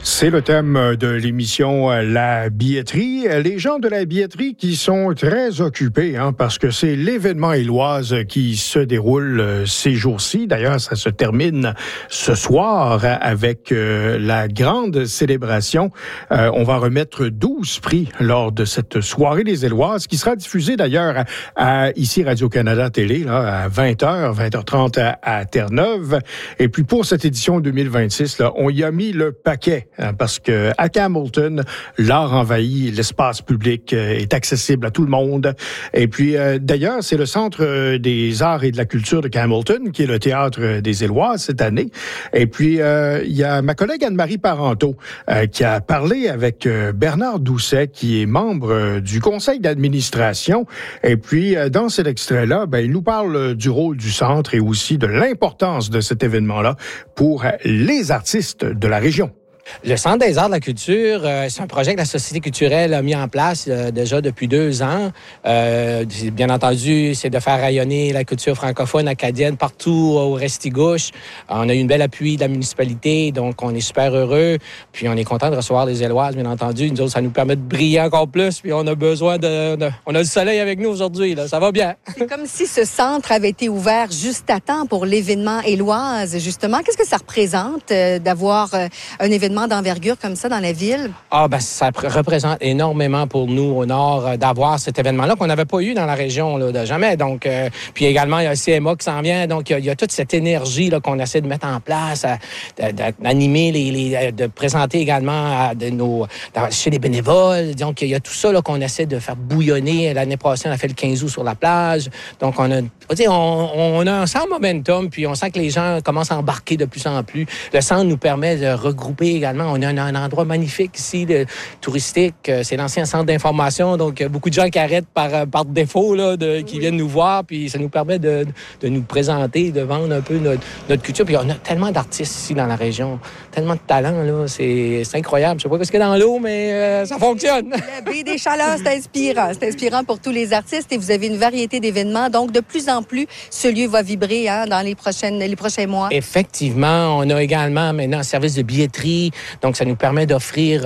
C'est le thème de l'émission La Billetterie. Les gens de la billetterie qui sont très occupés, parce que c'est l'événement Éloize qui se déroule ces jours-ci. D'ailleurs, ça se termine ce soir avec la grande célébration. On va remettre 12 prix lors de cette soirée des Éloises qui sera diffusée d'ailleurs ici Radio-Canada Télé là, à 20h, 20h30 à Terre-Neuve. Et puis pour cette édition 2026, là, on y a mis le paquet. Parce que à Campbellton, l'art envahit l'espace public, est accessible à tout le monde. Et puis, d'ailleurs, c'est le Centre des arts et de la culture de Campbellton qui est le théâtre des Éloises cette année. Et puis, il y a ma collègue Anne-Marie Parenteau qui a parlé avec Bernard Doucet, qui est membre du conseil d'administration. Et puis, dans cet extrait-là, il nous parle du rôle du centre et aussi de l'importance de cet événement-là pour les artistes de la région. Le Centre des arts de la culture, c'est un projet que la Société culturelle a mis en place déjà depuis 2 ans. Bien entendu, c'est de faire rayonner la culture francophone acadienne partout au Restigouche. On a eu une belle appui de la municipalité, donc on est super heureux. Puis on est content de recevoir les Éloises, bien entendu. Nous autres, ça nous permet de briller encore plus. Puis on a besoin on a du soleil avec nous aujourd'hui, là. Ça va bien. C'est comme si ce centre avait été ouvert juste à temps pour l'événement Éloize, justement. Qu'est-ce que ça représente d'avoir un événement d'envergure comme ça dans la ville? Ça représente énormément pour nous au Nord d'avoir cet événement-là qu'on n'avait pas eu dans la région là, de jamais. Donc, puis également, il y a le CMA qui s'en vient. Donc, il y a toute cette énergie là, qu'on essaie de mettre en place, d'animer, de présenter également chez les bénévoles. Donc, il y a tout ça là, qu'on essaie de faire bouillonner. L'année passée, on a fait le 15 août sur la plage. Donc, on a un centre momentum, puis on sent que les gens commencent à embarquer de plus en plus. Le centre nous permet de regrouper également. On a un endroit magnifique ici, touristique. C'est l'ancien centre d'information. Donc, il y a beaucoup de gens qui arrêtent par défaut, là, qui viennent nous voir. Puis, ça nous permet de nous présenter, de vendre un peu notre culture. Puis, on a tellement d'artistes ici dans la région. Tellement de talent, là. C'est incroyable. Je sais pas ce qu'il y a dans l'eau, mais ça fonctionne. La baie des Chaleurs, c'est inspirant. C'est inspirant pour tous les artistes. Et vous avez une variété d'événements. Donc, de plus en plus, ce lieu va vibrer dans les prochains mois. Effectivement. On a également maintenant un service de billetterie. Donc, ça nous permet d'offrir,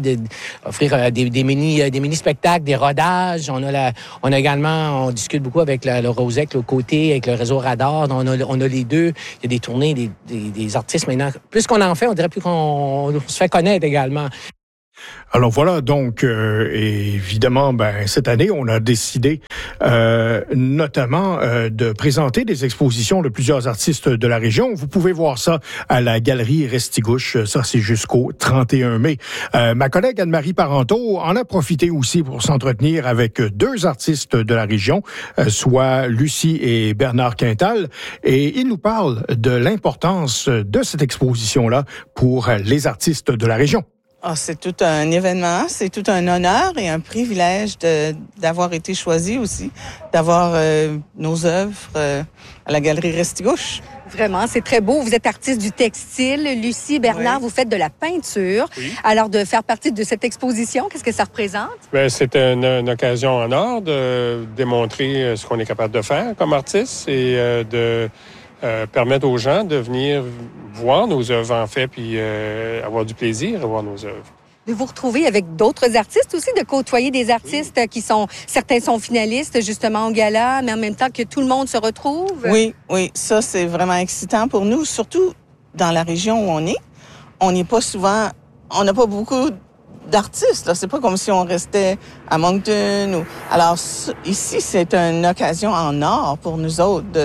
des mini-spectacles, des rodages. On a également, on discute beaucoup avec le Rosec, le côté, avec le réseau Radar. On a les deux. Il y a des tournées, des artistes maintenant. Plus qu'on en fait, on dirait plus qu'on se fait connaître également. Alors voilà, donc évidemment, cette année, on a décidé notamment de présenter des expositions de plusieurs artistes de la région. Vous pouvez voir ça à la Galerie Restigouche. Ça, c'est jusqu'au 31 mai. Ma collègue Anne-Marie Parenteau en a profité aussi pour s'entretenir avec 2 artistes de la région, soit Lucie et Bernard Quintal. Et ils nous parlent de l'importance de cette exposition-là pour les artistes de la région. C'est tout un événement, c'est tout un honneur et un privilège d'avoir été choisi aussi, d'avoir nos œuvres à la Galerie Restigouche. Vraiment, c'est très beau. Vous êtes artiste du textile. Lucie, Bernard, oui. Vous faites de la peinture. Oui. Alors, de faire partie de cette exposition, qu'est-ce que ça représente? C'est une occasion en or de démontrer ce qu'on est capable de faire comme artiste et de permettre aux gens de venir voir nos œuvres en fait, puis avoir du plaisir à voir nos œuvres. De vous retrouver avec d'autres artistes aussi, de côtoyer des artistes qui certains sont finalistes justement au gala, mais en même temps que tout le monde se retrouve. Oui, ça c'est vraiment excitant pour nous, surtout dans la région où on est. On n'est pas souvent, on n'a pas beaucoup d'artistes, là. C'est pas comme si on restait à Moncton. Alors ici, c'est une occasion en or pour nous autres de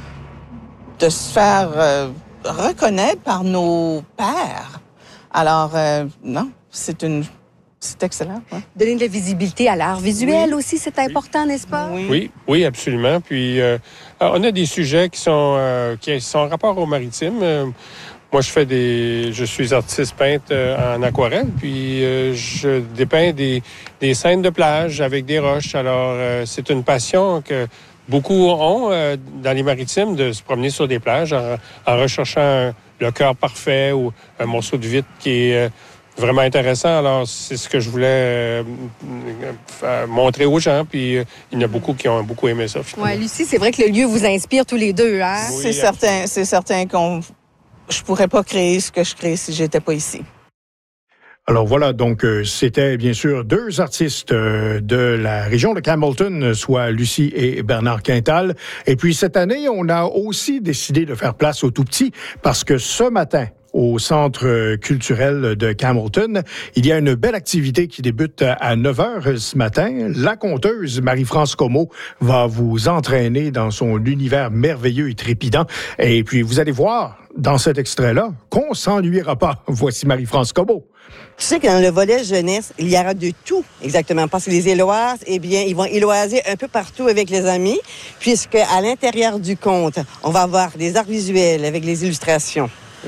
se faire reconnaître par nos pairs. Alors, c'est excellent. Ouais. Donner de la visibilité à l'art visuel aussi, c'est important, n'est-ce pas? Oui, absolument. Puis, on a des sujets qui sont en rapport au maritime. Moi, je suis artiste peintre en aquarelle, puis je dépeins des scènes de plage avec des roches. Alors, c'est une passion que beaucoup ont dans les maritimes de se promener sur des plages en recherchant le cœur parfait ou un morceau de vitre qui est vraiment intéressant. Alors, c'est ce que je voulais montrer aux gens. Puis, il y en a beaucoup qui ont beaucoup aimé ça. Oui, Lucie, c'est vrai que le lieu vous inspire tous les deux, hein? Oui, c'est certain que je pourrais pas créer ce que je crée si j'étais pas ici. Alors voilà, donc c'était bien sûr deux artistes de la région de Campbellton, soit Lucie et Bernard Quintal. Et puis cette année, on a aussi décidé de faire place aux tout-petits parce que ce matin, au Centre culturel de Campbellton, il y a une belle activité qui débute à 9h ce matin. La conteuse Marie-France Comeau va vous entraîner dans son univers merveilleux et trépidant. Et puis, vous allez voir dans cet extrait-là qu'on s'ennuiera pas. Voici Marie-France Comeau. Tu sais que dans le volet jeunesse, il y aura de tout, exactement. Parce que les Éloises, eh bien, ils vont éloiser un peu partout avec les amis, puisque à l'intérieur du conte, on va avoir des arts visuels avec les illustrations.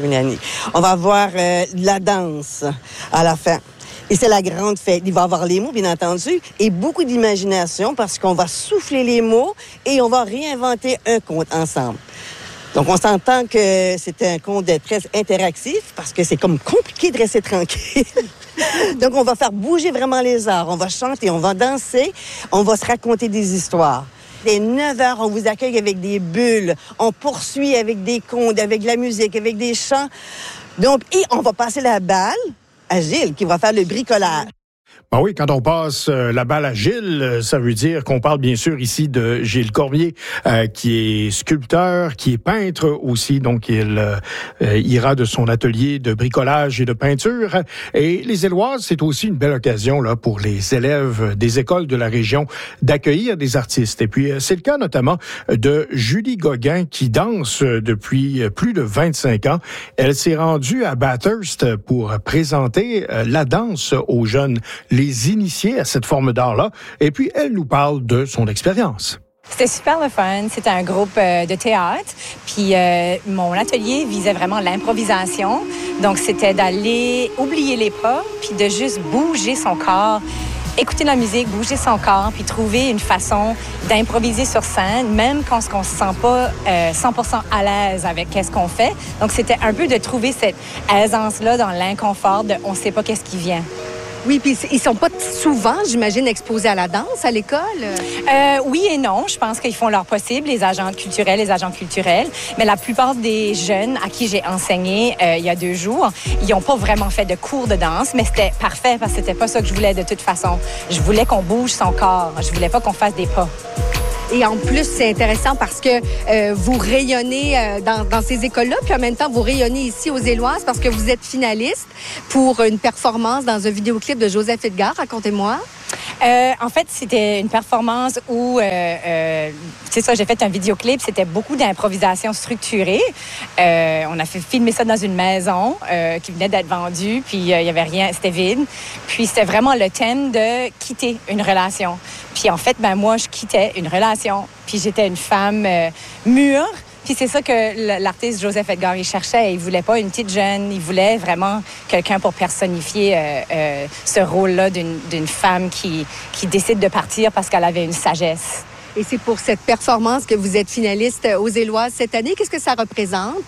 On va voir la danse à la fin. Et c'est la grande fête. Il va y avoir les mots, bien entendu, et beaucoup d'imagination parce qu'on va souffler les mots et on va réinventer un conte ensemble. Donc, on s'entend que c'est un conte très interactif parce que c'est comme compliqué de rester tranquille. Donc, on va faire bouger vraiment les arts. On va chanter, on va danser, on va se raconter des histoires. Dès 9h, on vous accueille avec des bulles. On poursuit avec des contes, avec de la musique, avec des chants. Donc, et on va passer la balle à Gilles qui va faire le bricolage. Ben oui, quand on passe la balle à Gilles, ça veut dire qu'on parle bien sûr ici de Gilles Cormier, qui est sculpteur, qui est peintre aussi, donc il ira de son atelier de bricolage et de peinture. Et les Éloises, c'est aussi une belle occasion là pour les élèves des écoles de la région d'accueillir des artistes. Et puis, c'est le cas notamment de Julie Gauguin, qui danse depuis plus de 25 ans. Elle s'est rendue à Bathurst pour présenter la danse aux jeunes, les initier à cette forme d'art-là. Et puis, elle nous parle de son expérience. C'était super le fun. C'était un groupe de théâtre. Puis mon atelier visait vraiment l'improvisation. Donc, c'était d'aller oublier les pas, puis de juste bouger son corps, écouter la musique, bouger son corps, puis trouver une façon d'improviser sur scène, même quand on ne se sent pas 100% à l'aise avec ce qu'on fait. Donc, c'était un peu de trouver cette aisance-là dans l'inconfort de on ne sait pas qu'est-ce qui vient. Oui, puis ils sont pas souvent, j'imagine, exposés à la danse à l'école? Oui et non. Je pense qu'ils font leur possible, les agents culturels. Mais la plupart des jeunes à qui j'ai enseigné il y a 2 jours, ils n'ont pas vraiment fait de cours de danse, mais c'était parfait parce que c'était pas ça que je voulais de toute façon. Je voulais qu'on bouge son corps. Je voulais pas qu'on fasse des pas. Et en plus, c'est intéressant parce que vous rayonnez dans ces écoles-là, puis en même temps, vous rayonnez ici aux Éloises parce que vous êtes finaliste pour une performance dans un vidéoclip de Joseph Edgar. Racontez-moi. En fait, c'était une performance où, c'est ça, j'ai fait un vidéoclip. C'était beaucoup d'improvisation structurée. On a fait filmer ça dans une maison qui venait d'être vendue, puis il y avait rien, c'était vide. Puis c'était vraiment le thème de quitter une relation. Puis en fait, moi, je quittais une relation. Puis j'étais une femme mûre. Puis c'est ça que l'artiste Joseph Edgar, il cherchait. Il voulait pas une petite jeune. Il voulait vraiment quelqu'un pour personnifier ce rôle-là d'une femme qui décide de partir parce qu'elle avait une sagesse. Et c'est pour cette performance que vous êtes finaliste aux Éloises cette année. Qu'est-ce que ça représente?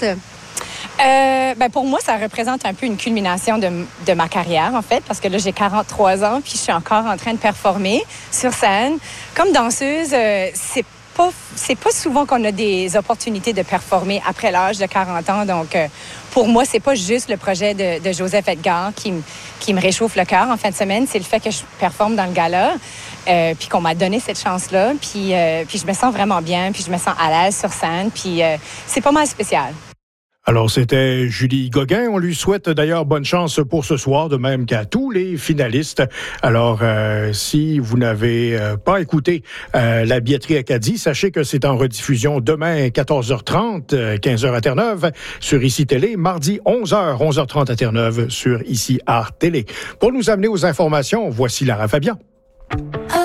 Pour moi, ça représente un peu une culmination de ma carrière, en fait, parce que là, j'ai 43 ans, puis je suis encore en train de performer sur scène. Comme danseuse, c'est pas souvent qu'on a des opportunités de performer après l'âge de 40 ans. Donc, pour moi, c'est pas juste le projet de Joseph Edgar qui me réchauffe le cœur en fin de semaine. C'est le fait que je performe dans le gala, puis qu'on m'a donné cette chance-là. Puis je me sens vraiment bien, puis je me sens à l'aise sur scène. Puis c'est pas mal spécial. Alors, c'était Julie Gauguin. On lui souhaite d'ailleurs bonne chance pour ce soir, de même qu'à tous les finalistes. Alors, si vous n'avez pas écouté la billetterie Acadie, sachez que c'est en rediffusion demain 14h30, 15h à Terre-Neuve sur ICI Télé, mardi 11h, 11h30 à Terre-Neuve sur ICI Art Télé. Pour nous amener aux informations, voici Lara Fabian.